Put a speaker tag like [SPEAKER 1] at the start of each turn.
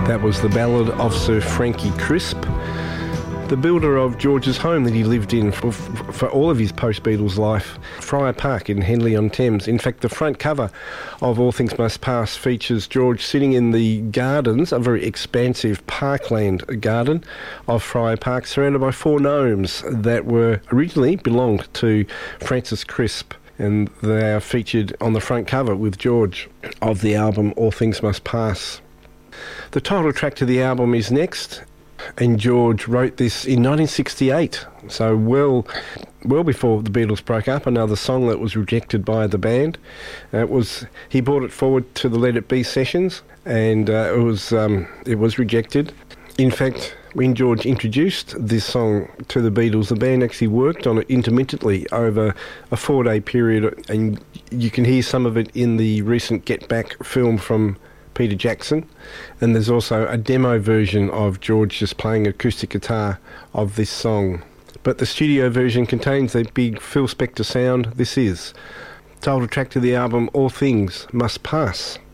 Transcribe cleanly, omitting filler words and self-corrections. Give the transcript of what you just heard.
[SPEAKER 1] That was the ballad of Sir Frankie Crisp, the builder of George's home that he lived in for all of his post-Beatles life, Friar Park in Henley-on-Thames. In fact, the front cover of All Things Must Pass features George sitting in the gardens, a very expansive parkland garden of Friar Park, surrounded by 4 gnomes that were originally belonged to Francis Crisp, and they are featured on the front cover with George of the album All Things Must Pass. The title track to the album is next, and George wrote this in 1968, so well before the Beatles broke up. Another song that was rejected by the band. He brought it forward to the Let It Be sessions, and it was rejected. In fact, when George introduced this song to the Beatles, the band actually worked on it intermittently over a 4-day period, and you can hear some of it in the recent Get Back film from Peter Jackson, and there's also a demo version of George just playing acoustic guitar of this song. But the studio version contains a big Phil Spector sound. This is title track to the album All Things Must Pass.